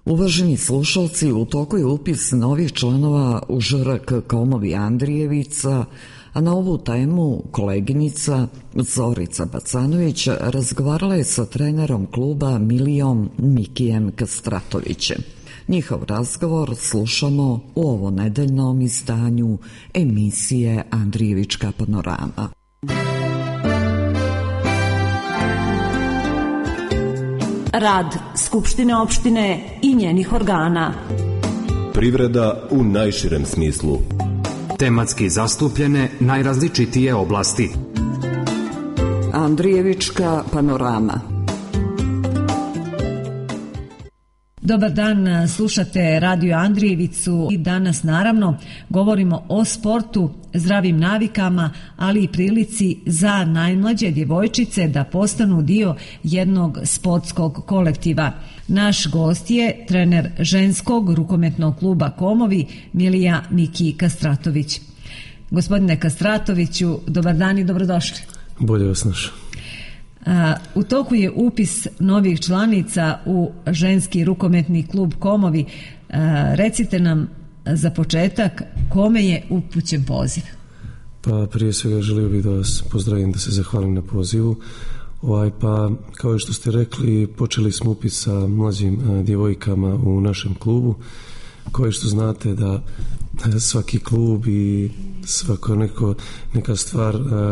Uvaženi slušalci, u toku je upis novih članova u ŽRK Komovi Andrijevica, a na ovu temu koleginica Zorica Bacanović razgovarala je sa trenerom kluba Milijom Mikijem Kastratovićem. Njihov razgovor slušamo u ovo nedeljnom izdanju emisije Andrijevička panorama. Rad Skupštine opštine i njenih organa. Privreda u najširem smislu. Tematski zastupljene najrazličitije oblasti. Andrijevička panorama. Dobar dan, slušate Radio Andrijevicu i danas naravno govorimo o sportu, zdravim navikama, ali i prilici za najmlađe djevojčice da postanu dio jednog sportskog kolektiva. Naš gost je trener ženskog rukometnog kluba Komovi Milija Miki Kastratović. Gospodine Kastratoviću, dobar dan i dobrodošli. Bolje vas našao. U toku je upis novih članica u ženski rukometni klub Komovi. Recite nam za početak kome je upućen poziv? Pa prije svega želio bih da vas pozdravim, da se zahvalim na pozivu. Pa kao što ste rekli, počeli smo upis sa mlađim djevojkama u našem klubu. Kao što znate da svaki klub i svako neka stvar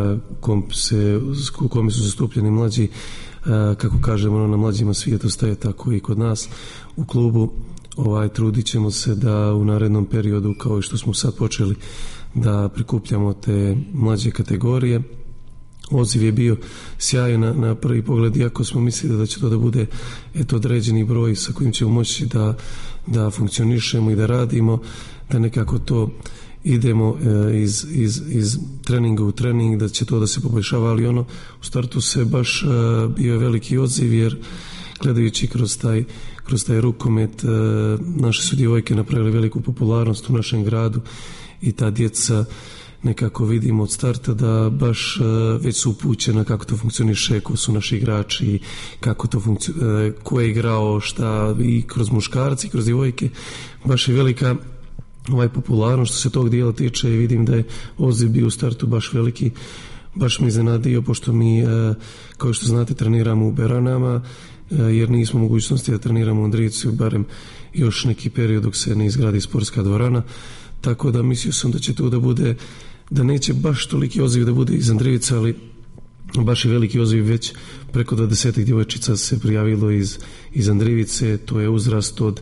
u kome su zastupljeni mlađi, kako kažemo, na mlađima svijetu staje, tako i kod nas u klubu. Trudit ćemo se da u narednom periodu, kao što smo sad počeli, da prikupljamo te mlađe kategorije. Odziv je bio sjajan na prvi pogled, iako smo mislili da će to da bude određeni broj sa kojim ćemo moći da funkcionišemo i da radimo, da nekako to idemo iz treninga u trening, da će to da se poboljšava, ali u startu se baš bio veliki odziv, jer gledajući kroz taj rukomet, naše su djevojke napravili veliku popularnost u našem gradu i ta djeca nekako vidimo od starta da baš već su upućena kako to funkcioniše, ko su naši igrači, kako to ko je igrao, šta, i kroz muškarci, kroz djevojke. Baš je velika popularnost što se tog dijela tiče i vidim da je odziv bio u startu baš veliki. Baš mi iznenadio, pošto mi, kao što znate, treniramo u Beranama, jer nismo mogućnosti da treniramo u Andrijevcu barem još neki period dok se ne izgradi sportska dvorana. Tako da mislio sam da će tu da bude, da neće baš toliki odziv da bude iz Andrijevica, ali baš je veliki odziv, već preko 20 djevojčica se prijavilo iz Andrijevice. To je uzrast od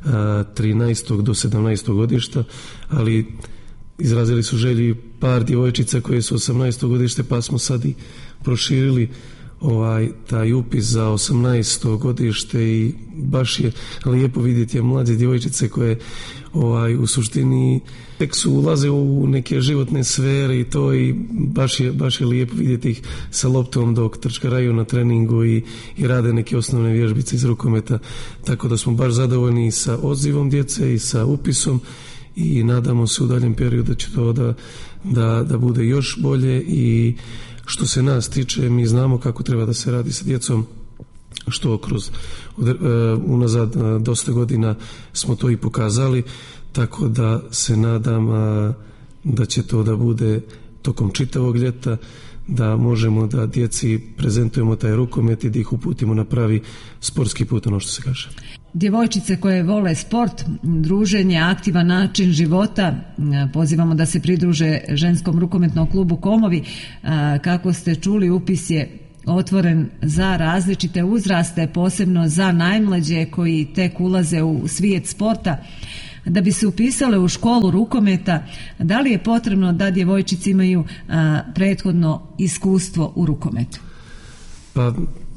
13. do 17. godišta, ali izrazili su želji par djevojčica koje su 18. godište, pa smo sad i proširili taj upis za 18. godište i baš je lijepo vidjeti mlađe djevojčice koje u suštini tek su ulaze u neke životne sfere i to, i baš je lijepo vidjeti ih sa loptom dok trčkaraju na treningu i rade neke osnovne vježbice iz rukometa, tako da smo baš zadovoljni sa odzivom djece i sa upisom i nadamo se u daljem periodu da će to da bude još bolje. I što se nas tiče, mi znamo kako treba da se radi sa djecom, što kroz unazad dosta godina smo to i pokazali, tako da se nadam da će to da bude tokom čitavog ljeta, da možemo da djeci prezentujemo taj rukomet i da ih uputimo na pravi sportski put, ono što se kaže. Djevojčice koje vole sport, druženje, aktivan način života, pozivamo da se pridruže ženskom rukometnom klubu Komovi. Kako ste čuli, upis je otvoren za različite uzraste, posebno za najmlađe koji tek ulaze u svijet sporta. Da bi se upisale u školu rukometa, da li je potrebno da djevojčice imaju prethodno iskustvo u rukometu? Pa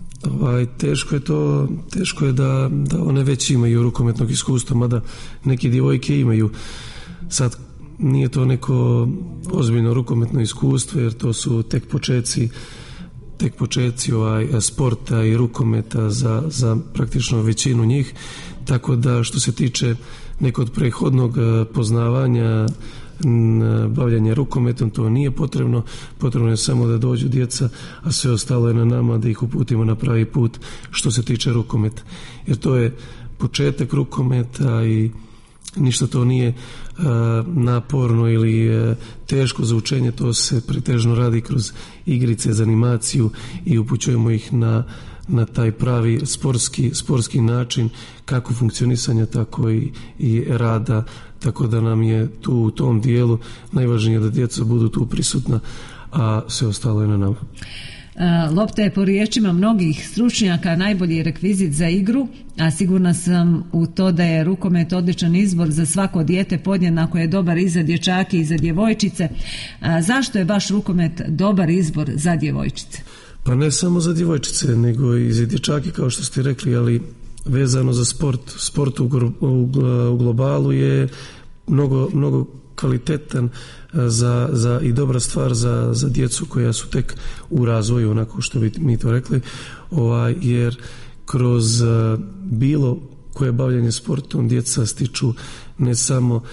teško je da one već imaju rukometnog iskustva, mada neke djevojke imaju. Sad nije to neko ozbiljno rukometno iskustvo, jer to su tek početci sporta i rukometa za praktično većinu njih, tako da što se tiče nekog prethodnog poznavanja bavljanja rukometom, to nije potrebno. Potrebno je samo da dođu djeca, a sve ostalo je na nama da ih uputimo na pravi put što se tiče rukometa. Jer to je početak rukometa i ništa to nije naporno ili teško za učenje, to se pretežno radi kroz igrice za animaciju i upućujemo ih na taj pravi sportski način kako funkcionisanja, tako i rada, tako da nam je tu u tom dijelu najvažnije da djeca budu tu prisutna, a sve ostalo je na nama. Lopta je po riječima mnogih stručnjaka najbolji rekvizit za igru, a sigurna sam u to da je rukomet odličan izbor za svako dijete, podjednako je dobar i za dječake i za djevojčice. Zašto je baš rukomet dobar izbor za djevojčice? Pa ne samo za djevojčice, nego i za dječake, kao što ste rekli, ali vezano za sport u globalu je mnogo kvalitetan za i dobra stvar za djecu koja su tek u razvoju, onako što bi mi to rekli, jer kroz bilo koje bavljanje sportom djeca stiču ne samo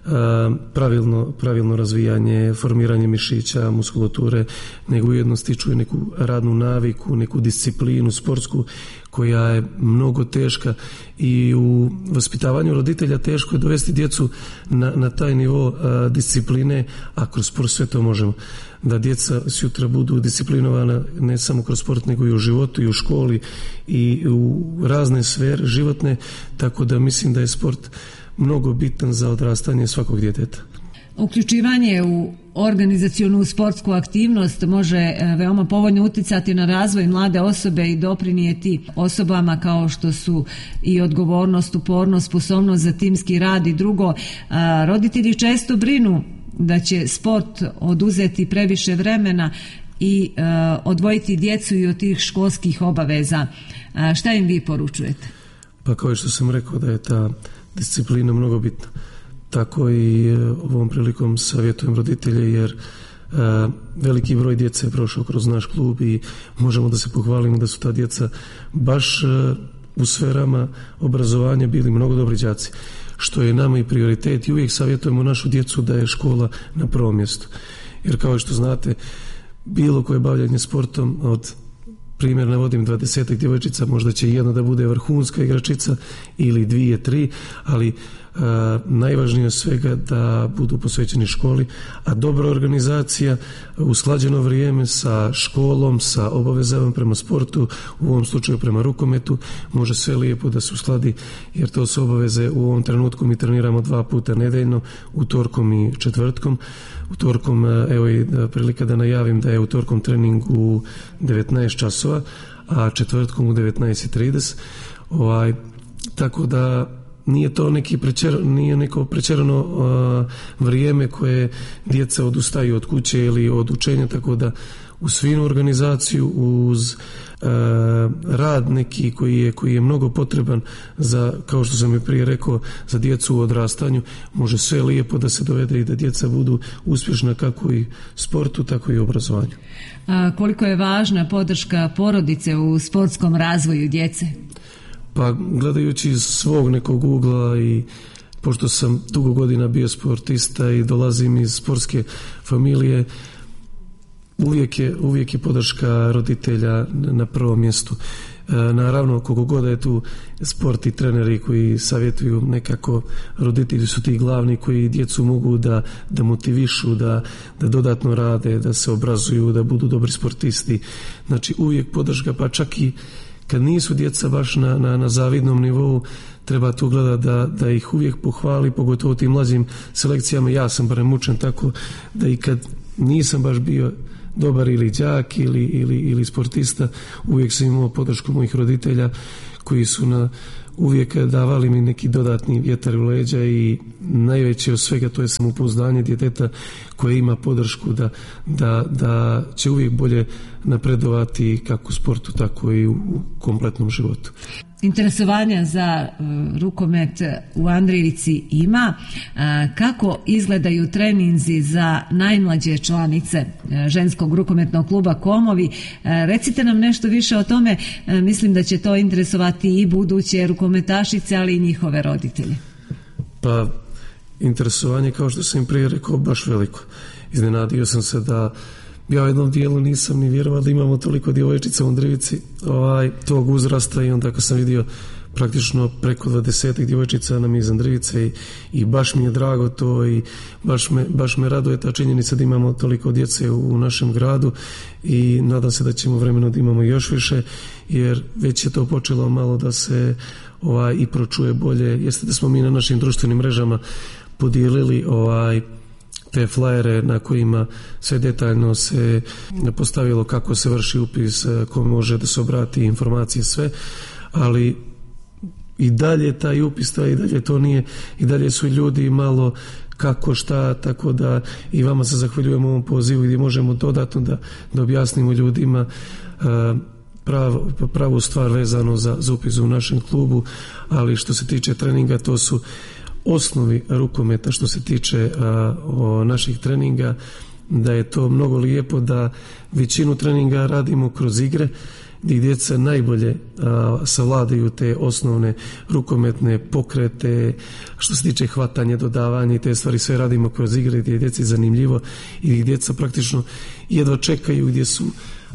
pravilno razvijanje, formiranje mišića, muskulature, nego ujedno stiču i neku radnu naviku, neku disciplinu sportsku koja je mnogo teška i u vaspitavanju roditelja teško je dovesti djecu na taj nivo discipline, a kroz sport sve to možemo. Da djeca sutra budu disciplinovana ne samo kroz sport, nego i u životu i u školi i u razne sfere životne, tako da mislim da je sport mnogo bitan za odrastanje svakog djeteta. Uključivanje u organizacionu sportsku aktivnost može veoma povoljno utjecati na razvoj mlade osobe i doprinijeti osobama kao što su i odgovornost, upornost, sposobnost za timski rad i drugo. Roditelji često brinu da će sport oduzeti previše vremena i odvojiti djecu i od tih školskih obaveza. Šta im vi poručujete? Pa kao što sam rekao da je ta disciplina mnogo bitna. Tako i ovom prilikom savjetujem roditelje jer veliki broj djece je prošao kroz naš klub i možemo da se pohvalimo da su ta djeca baš u sferama obrazovanja bili mnogo dobri đaci, što je nama i prioritet i uvijek savjetujemo našu djecu da je škola na prvom mjestu. Jer kao što znate, bilo koje bavljanje sportom, od primjer navodim 20 djevojčica, možda će jedna da bude vrhunska igračica ili 2, 3, ali najvažnije od svega da budu posvećeni školi, a dobra organizacija, usklađeno vrijeme sa školom, sa obavezama prema sportu, u ovom slučaju prema rukometu, može sve lijepo da se uskladi, jer to su obaveze. U ovom trenutku mi treniramo 2 puta nedeljno, utorkom i četvrtkom. Utorkom, evo i prilika da najavim da je utorkom trening u 19 časova, a četvrtkom u 19:30. Tako da nije to neko prečerano vrijeme koje djeca odustaju od kuće ili od učenja, tako da uz finu organizaciju, uz rad neki koji je mnogo potreban za, kao što sam i prije rekao, za djecu u odrastanju, može sve lijepo da se dovede i da djeca budu uspješna kako i sportu, tako i obrazovanju. A koliko je važna podrška porodice u sportskom razvoju djece? Pa gledajući iz svog nekog ugla i pošto sam dugo godina bio sportista i dolazim iz sportske familije, uvijek je podrška roditelja na prvom mjestu. Naravno, koliko god je tu sport i treneri koji savjetuju, nekako roditelji su ti glavni koji djecu mogu da motivišu, da dodatno rade, da se obrazuju, da budu dobri sportisti. Znači uvijek podrška, pa čak i kad nisu djeca baš na zavidnom nivou, treba tu gledati da ih uvijek pohvali, pogotovo u tim mlađim selekcijama. Ja sam barem učen tako da i kad nisam baš bio dobar ili đak ili sportista, uvijek sam imao podršku mojih roditelja koji su uvijek davali mi neki dodatni vjetar u leđa i najveće od svega to je samopouzdanje djeteta koje ima podršku da će uvijek bolje napredovati kako u sportu, tako i u kompletnom životu. Interesovanja za rukomet u Andrijevici ima. Kako izgledaju treninzi za najmlađe članice ženskog rukometnog kluba Komovi? Recite nam nešto više o tome. Mislim da će to interesovati i buduće rukometašice, ali i njihove roditelje. Pa, interesovanje, kao što sam im prije rekao, baš veliko. Iznenadio sam se da ja u jednom dijelu nisam ni vjerovao da imamo toliko djevojčica u Andrijevici tog uzrasta i onda kad sam vidio praktično preko 20 djevojčica nam je iz Andrivice i baš mi je drago to i baš me raduje ta činjenica da imamo toliko djece u našem gradu i nadam se da ćemo vremenom da imamo još više, jer već je to počelo malo da se i pročuje bolje. Jeste da smo mi na našim društvenim mrežama podijelili te flajere na kojima sve detaljno se postavilo kako se vrši upis, ko može da se obrati, informacije, sve, ali i dalje taj upis, i dalje to nije, i dalje su ljudi malo kako šta, tako da i vama se zahvaljujemo ovom pozivu gdje možemo dodatno da objasnimo ljudima pravu stvar vezano za upis u našem klubu, ali što se tiče treninga, to su osnovi rukometa što se tiče naših treninga, da je to mnogo lijepo da većinu treninga radimo kroz igre gdje djeca najbolje savladaju te osnovne rukometne pokrete, što se tiče hvatanja, dodavanja i te stvari, sve radimo kroz igre gdje je djeci zanimljivo i gdje djeca praktično jedva čekaju, gdje su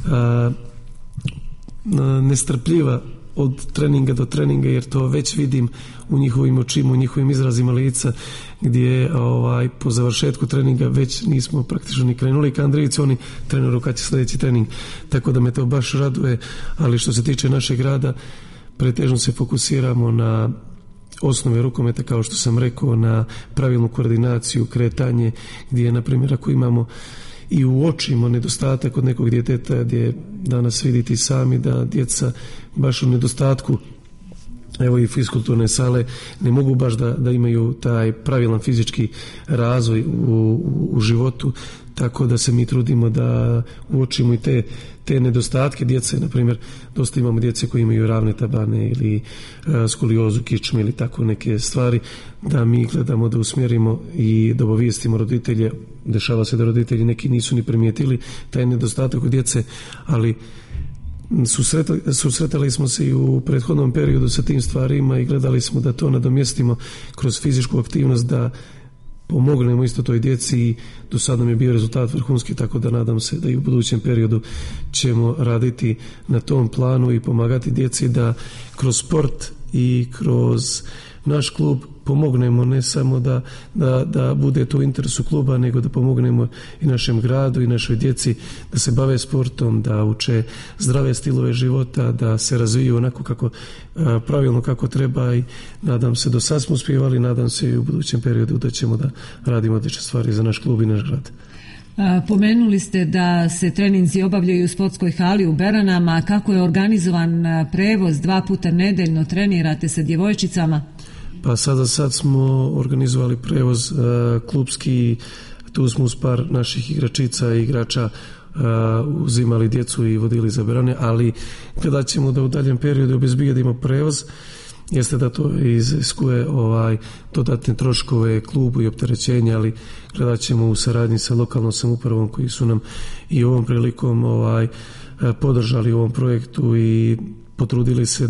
nestrpljiva od treninga do treninga, jer to već vidim u njihovim očima, u njihovim izrazima lica, gdje po završetku treninga već nismo praktično ni krenuli ka Andrijici, oni treneru kad će sljedeći trening, tako da me to baš raduje. Ali što se tiče našeg grada, pretežno se fokusiramo na osnove rukometa, kao što sam rekao, na pravilnu koordinaciju, kretanje, gdje na primjer ako imamo i uočimo nedostatak od nekog djeteta, gdje danas vidite sami da djeca baš u nedostatku, evo i fiskulturne sale, ne mogu baš da imaju taj pravilan fizički razvoj u životu, tako da se mi trudimo da uočimo i te nedostatke djece. Na primjer, dosta imamo djece koji imaju ravne tabane ili skoliozu kičme ili tako neke stvari, da mi gledamo da usmjerimo i da obavijestimo roditelje. Dešava se da roditelji neki nisu ni primijetili taj nedostatak od djece, ali susretali smo se i u prethodnom periodu sa tim stvarima i gledali smo da to nadomjestimo kroz fizičku aktivnost, da pomognemo isto toj djeci i do sad nam je bio rezultat vrhunski, tako da nadam se da i u budućem periodu ćemo raditi na tom planu i pomagati djeci da kroz sport i kroz naš klub pomognemo ne samo da bude to u interesu kluba, nego da pomognemo i našem gradu i našoj djeci da se bave sportom, da uče zdrave stilove života, da se razviju onako kako pravilno kako treba i nadam se, do sad smo uspjevali, nadam se i u budućem periodu da ćemo da radimo odlične stvari za naš klub i naš grad. Pomenuli ste da se treninzi obavljaju u sportskoj hali u Beranama. Kako je organizovan prevoz? 2 puta nedeljno trenirate sa djevojčicama? Pa sad smo organizovali prevoz klubski, tu smo uz par naših igračica i igrača uzimali djecu i vodili za Berane, ali gledat ćemo da u daljem periodu obezbijedimo prevoz. Jeste da to iziskuje dodatne troškove klubu i opterećenja, ali gledat ćemo u saradnji sa lokalnom samoupravom koji su nam i ovom prilikom podržali u ovom projektu i potrudili se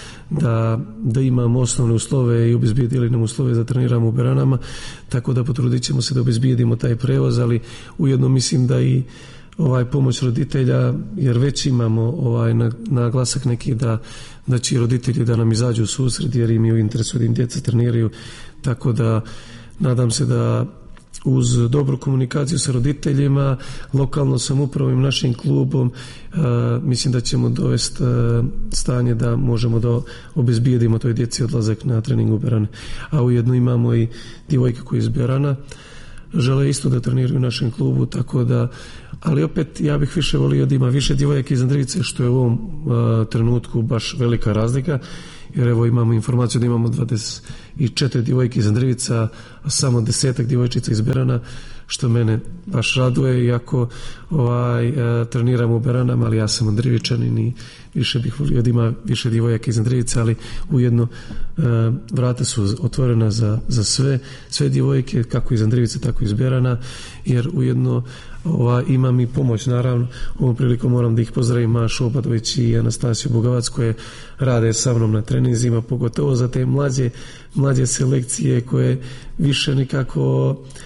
da imamo osnovne uslove i obezbijedili nam uslove da treniramo u Beranama, tako da potrudit ćemo se da obezbijedimo taj prevoz, ali ujedno mislim da i pomoć roditelja, jer već imamo naglasak neki da će roditelji da nam izađu u susret, jer im je u interesu da im djeca treniraju, tako da nadam se da uz dobru komunikaciju sa roditeljima, lokalnom samoupravom i našim klubom, mislim da ćemo dovesti stanje da možemo da obezbijedimo toj djeci odlazak na trening u Berane. A ujedno imamo i djevojke koje iz Berana žele isto da treniraju u našem klubu, tako da, ali opet ja bih više volio da ima više djevojaka iz Andrijice, što je u ovom trenutku baš velika razlika, jer evo imamo informaciju da imamo 24 djevojke iz Andrijica, a samo 10 djevojčica iz Berana, što mene baš raduje, iako treniram u Beranama, ali ja sam Andrivičanin i više bih volio da ima više djevojaka iz Andrijice, ali ujedno vrata su otvorena za sve djevojke, kako iz Andrijice, tako iz Berana, jer ujedno imam i pomoć, naravno. Ovom prilikom moram da ih pozdravim Mašu Obadović i Anastasiju Bogavac, koje rade sa mnom na treninzima, pogotovo za te mlađe selekcije koje više nikako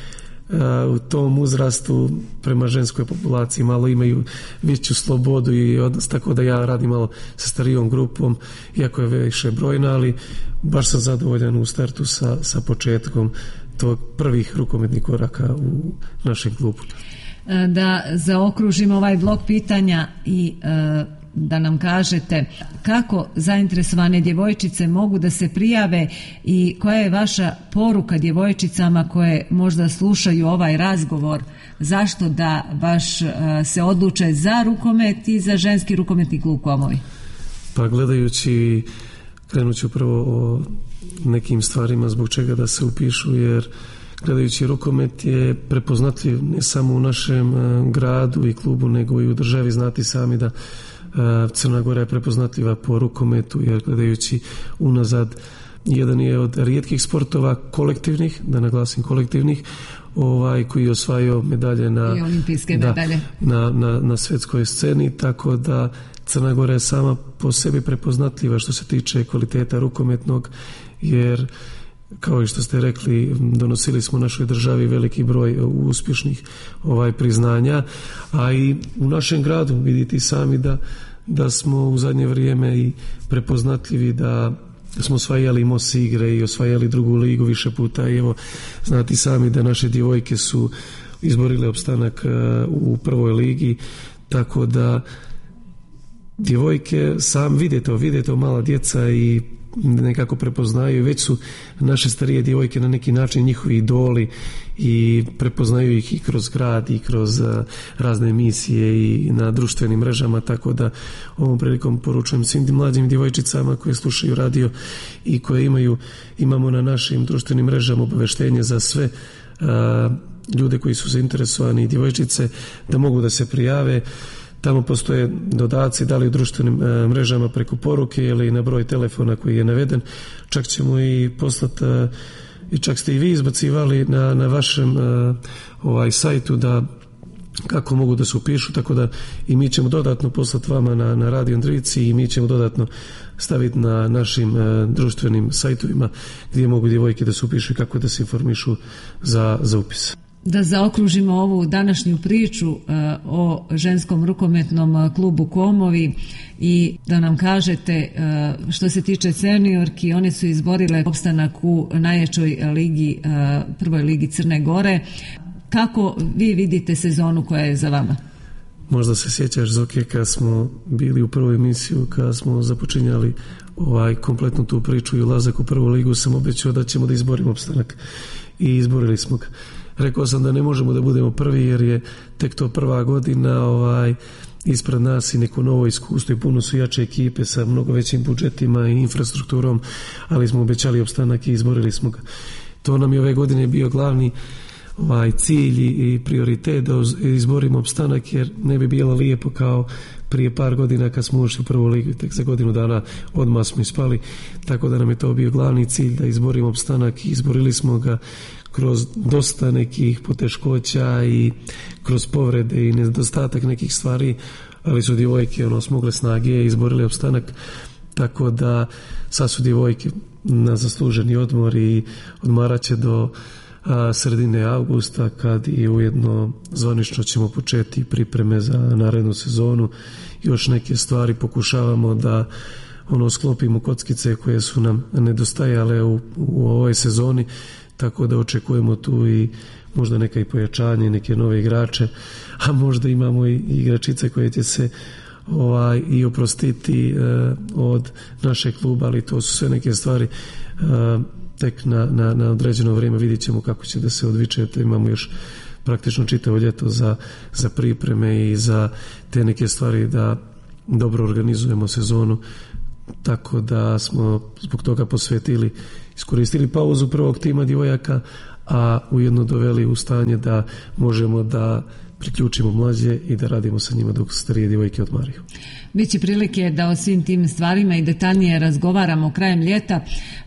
u tom uzrastu prema ženskoj populaciji malo imaju veću slobodu i odnos, tako da ja radim malo sa starijom grupom, iako je više brojna, ali baš sam zadovoljan u startu sa početkom tog prvih rukometnih koraka u našem klubu. Da zaokružimo ovaj blok pitanja i da nam kažete kako zainteresovane djevojčice mogu da se prijave i koja je vaša poruka djevojčicama koje možda slušaju ovaj razgovor, zašto da baš se odluče za rukomet i za ženski rukometni klub Komovi? Pa gledajući, krenut ću prvo o nekim stvarima zbog čega da se upišu, jer gledajući rukomet je prepoznatljiv ne samo u našem gradu i klubu, nego i u državi. Znati sami da Crna Gora je prepoznatljiva po rukometu, jer gledajući unazad jedan je od rijetkih sportova kolektivnih, da naglasim kolektivnih, koji je osvajao medalje na svjetskoj sceni, tako da Crna Gora je sama po sebi prepoznatljiva što se tiče kvaliteta rukometnog, jer kao i što ste rekli, donosili smo u našoj državi veliki broj uspješnih priznanja, a i u našem gradu vidite sami da smo u zadnje vrijeme i prepoznatljivi, da smo osvajali MOS igre i osvajali drugu ligu više puta i evo, znate sami da naše djevojke su izborile opstanak u prvoj ligi, tako da djevojke sam vide to mala djeca i nekako prepoznaju, već su naše starije djevojke na neki način njihovi idoli i prepoznaju ih i kroz grad i kroz razne emisije i na društvenim mrežama, tako da ovom prilikom poručujem svim mlađim djevojčicama koje slušaju radio i koje imamo na našim društvenim mrežama obaveštenje za sve ljude koji su zainteresovani i djevojčice da mogu da se prijave. Tamo postoje dodaci, da li u društvenim mrežama preko poruke ili na broj telefona koji je naveden. Čak ćemo i poslati, i čak ste i vi izbacivali na vašem sajtu da kako mogu da se upišu, tako da i mi ćemo dodatno poslati vama na Radio Andrijici i mi ćemo dodatno staviti na našim društvenim sajtovima gdje mogu djevojke da se upišu i kako da se informišu za upis. Da zaokružimo ovu današnju priču o ženskom rukometnom klubu Komovi i da nam kažete što se tiče seniorki, one su izborile opstanak u najjačoj ligi, prvoj ligi Crne Gore. Kako vi vidite sezonu koja je za vama? Možda se sjećaš, Zoke, kad smo bili u prvoj emisiju, kad smo započinjali kompletnu tu priču i ulazak u prvu ligu, sam obećao da ćemo da izborimo opstanak i izborili smo ga. Rekao sam da ne možemo da budemo prvi jer je tek to prva godina ispred nas i neko novo iskustvo i puno su jače ekipe sa mnogo većim budžetima i infrastrukturom, ali smo obećali opstanak i izborili smo ga. To nam je ove godine bio glavni cilj i prioritet da izborimo opstanak, jer ne bi bilo lijepo kao prije par godina kad smo ušli u prvu ligu, tek za godinu dana odmah smo ispali, tako da nam je to bio glavni cilj da izborimo opstanak i izborili smo ga kroz dosta nekih poteškoća i kroz povrede i nedostatak nekih stvari, ali su djevojke smogle snage i izborili opstanak, tako da sad su djevojke na zasluženi odmor i odmarat će do sredine avgusta, kad i ujedno zvanično ćemo početi pripreme za narednu sezonu. Još neke stvari pokušavamo da sklopimo kockice koje su nam nedostajale u ovoj sezoni, tako da očekujemo tu i možda neka i pojačanje, neke nove igrače, a možda imamo i igračice koje će se i oprostiti od našeg kluba, ali to su sve neke stvari tek na određeno vrijeme. Vidjet ćemo kako će da se odviče. Imamo još praktično čitavo ljeto za pripreme i za te neke stvari da dobro organizujemo sezonu, tako da smo zbog toga iskoristili pauzu prvog tima djevojaka, a ujedno doveli u stanje da možemo da priključimo mlađe i da radimo sa njima dok starije djevojke odmaraju. Biće prilike da o svim tim stvarima i detaljnije razgovaramo krajem ljeta.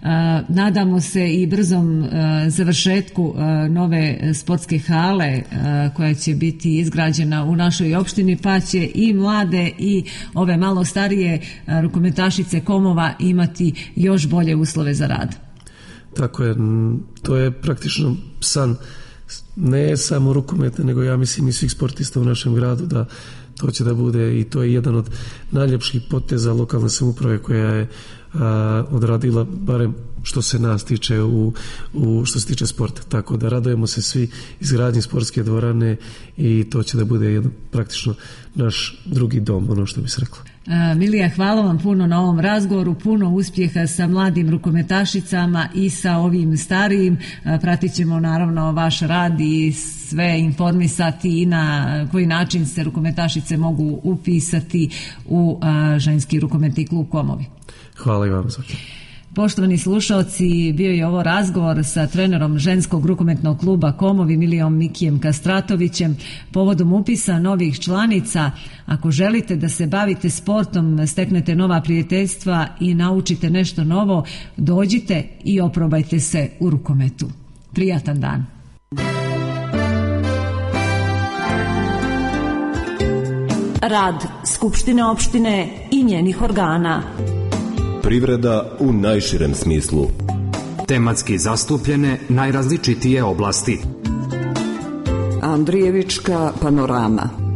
Nadamo se i brzom završetku nove sportske hale koja će biti izgrađena u našoj opštini, pa će i mlade i ove malo starije rukometašice Komova imati još bolje uslove za rad. Tako je, to je praktično san ne samo rukometne, nego ja mislim i svih sportista u našem gradu, da to će da bude, i to je jedan od najljepših poteza lokalne samouprave koja je odradila, barem što se nas tiče što se tiče sporta. Tako da radujemo se svi izgradnji sportske dvorane i to će da bude praktično naš drugi dom, ono što bi se reklo. Milija, hvala vam puno na ovom razgovoru, puno uspjeha sa mladim rukometašicama i sa ovim starijim. Pratit ćemo naravno vaš rad i sve informisati i na koji način se rukometašice mogu upisati u ženski rukometni klub Komovi. Hvala i vam. Poštovani slušalci, bio je ovo razgovor sa trenerom ženskog rukometnog kluba Komovi Milijom Mikijem Kastratovićem povodom upisa novih članica. Ako želite da se bavite sportom, steknete nova prijateljstva i naučite nešto novo, dođite i oprobajte se u rukometu. Prijatan dan! Rad Skupštine opštine i njenih organa. Privreda u najširem smislu. Tematski zastupljene najrazličitije oblasti. Andrijevička panorama.